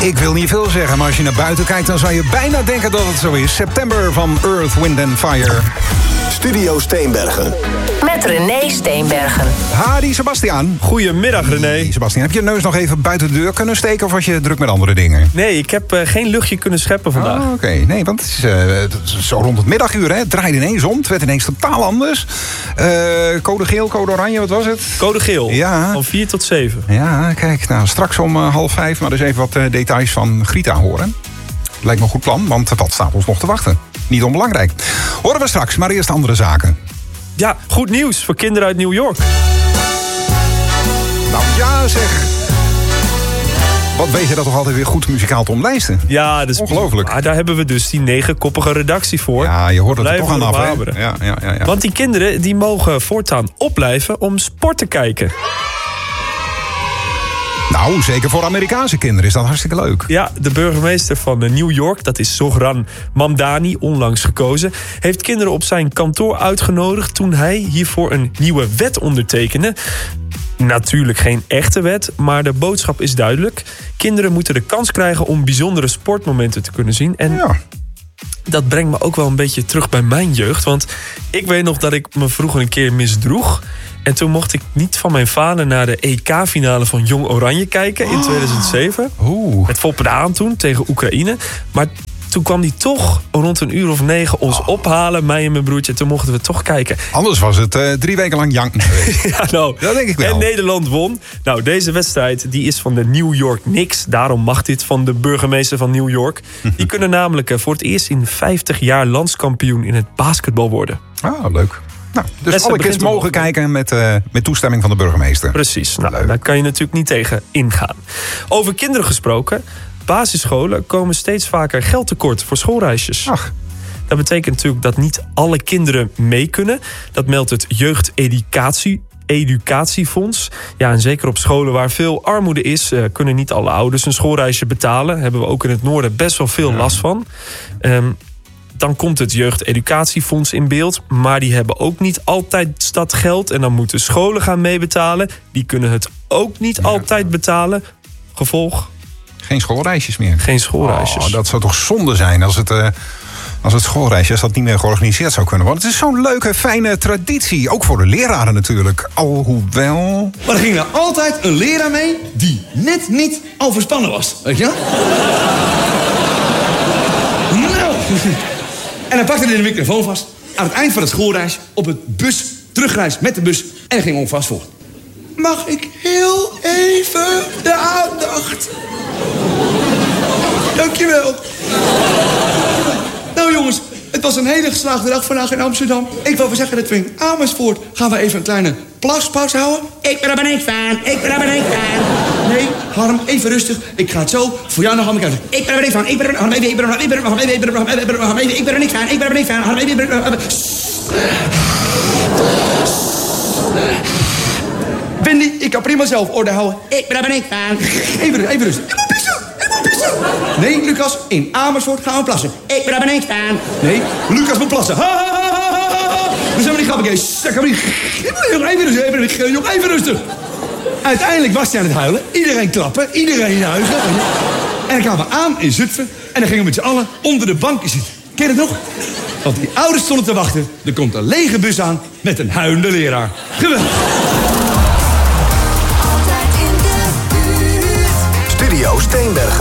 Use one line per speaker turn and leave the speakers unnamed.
Ik wil niet veel zeggen, maar als je naar buiten kijkt, dan zou je bijna denken dat het zo is. September van Earth, Wind and Fire.
Studio Steenbergen.
Met René Steenbergen.
Hadi Sebastiaan.
Goedemiddag, René.
Sebastiaan, heb je neus nog even buiten de deur kunnen steken of was je druk met andere dingen?
Nee, ik heb geen luchtje kunnen scheppen vandaag.
Oh, oké. Nee, want het is zo rond het middaguur, hè. Het draaide ineens om. Het werd ineens totaal anders. Code geel, code oranje, wat was het?
Code geel.
Ja.
Van 4 tot 7.
Ja, kijk, nou, straks om 4:30, maar dus even wat details van Grita horen. Lijkt me een goed plan, want wat staat ons nog te wachten? Niet onbelangrijk. Horen we straks, maar eerst andere zaken.
Ja, goed nieuws voor kinderen uit New York.
Nou ja, zeg. Wat weet je dat toch altijd weer goed muzikaal te omlijsten?
Ja, dat is
ongelooflijk.
Maar daar hebben we dus die 9-koppige redactie voor.
Ja, je hoort het er
Blijven
toch aan af,
hè?
Ja.
Want die kinderen die mogen voortaan opblijven om sport te kijken.
Nou, zeker voor Amerikaanse kinderen is dat hartstikke leuk.
Ja, de burgemeester van New York, dat is Zohran Mamdani, onlangs gekozen, heeft kinderen op zijn kantoor uitgenodigd toen hij hiervoor een nieuwe wet ondertekende. Natuurlijk geen echte wet, maar de boodschap is duidelijk. Kinderen moeten de kans krijgen om bijzondere sportmomenten te kunnen zien. En
ja.
Dat brengt me ook wel een beetje terug bij mijn jeugd. Want ik weet nog dat ik me vroeger een keer misdroeg. En toen mocht ik niet van mijn vader naar de EK-finale van Jong Oranje kijken in 2007. Met Foppe de Haan toen tegen Oekraïne. Maar toen kwam hij toch rond 9:00 ons ophalen, mij en mijn broertje. Toen mochten we toch kijken.
Anders was het 3 weken lang janken geweest.
Ja, nou,
dat denk ik wel.
En Nederland won. Nou, deze wedstrijd die is van de New York Knicks. Daarom mag dit van de burgemeester van New York. Die kunnen namelijk voor het eerst in 50 jaar landskampioen in het basketbal worden.
Ah, leuk. Nou, dus alle kids mogen kijken met toestemming van de burgemeester.
Precies. Nou, daar kan je natuurlijk niet tegen ingaan. Over kinderen gesproken. Basisscholen komen steeds vaker geld tekort voor schoolreisjes.
Ach.
Dat betekent natuurlijk dat niet alle kinderen mee kunnen. Dat meldt het Jeugdeducatiefonds. Ja, en zeker op scholen waar veel armoede is, kunnen niet alle ouders een schoolreisje betalen. Daar hebben we ook in het noorden best wel veel last van. Dan komt het Jeugdeducatiefonds in beeld. Maar die hebben ook niet altijd dat geld. En dan moeten scholen gaan meebetalen. Die kunnen het ook niet altijd betalen. Gevolg?
Geen schoolreisjes meer.
Geen schoolreisjes.
Oh, dat zou toch zonde zijn als het schoolreisjes dat niet meer georganiseerd zou kunnen worden. Het is zo'n leuke, fijne traditie. Ook voor de leraren natuurlijk. Alhoewel...
Maar er ging er altijd een leraar mee die net niet overspannen was. Weet je? Nou... En hij pakte de microfoon vast. Aan het eind van het schoolreis op het bus, terugreis met de bus. En hij ging onvast voor. Mag ik heel even de aandacht? Dankjewel. Nou jongens, het was een hele geslaagde dag vandaag in Amsterdam. Ik wil wel zeggen dat we in Amersfoort gaan we even een kleine plaspauze houden. Ik ben er beneden van. Nee, Harm, even rustig. Ik ga het zo voor jou nog aan elkaar zeggen. Ik ben er beneden van. Ik ben er niet van. Wendy, ik kan prima zelf orde houden. Ik ben er beneden van. Even rustig. Ik moet pissen. Nee, Lucas, in Amersfoort gaan we plassen. Ik ben er beneden van. Nee, Lucas moet plassen. We zijn maar niet grappig, Kees. Dat kan niet. Even rustig. Uiteindelijk was hij aan het huilen. Iedereen klappen, iedereen juichen. En dan kwamen we aan in Zutphen. En dan gingen we met z'n allen onder de banken zitten. Ken je het nog? Want die ouders stonden te wachten. Er komt een lege bus aan met een huilende leraar. Geweldig.
Studio Steenbergen.